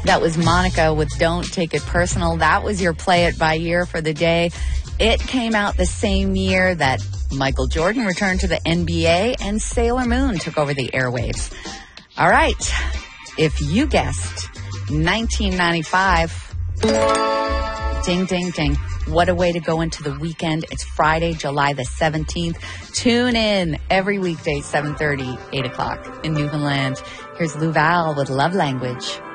That was Monica with Don't Take It Personal. That was your Play It By Year for the day. It came out the same year that Michael Jordan returned to the NBA and Sailor Moon took over the airwaves. All right. If you guessed 1995, ding, ding, ding. What a way to go into the weekend. It's Friday, July the 17th. Tune in every weekday, 7:30, 8 o'clock in Newfoundland. Here's Lou Val with Love Language.